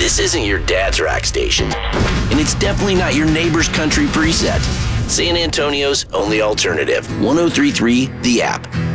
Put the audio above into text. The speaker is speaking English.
This isn't your dad's rack station, and it's definitely not your neighbor's country preset. San Antonio's only alternative, 103.3 The App.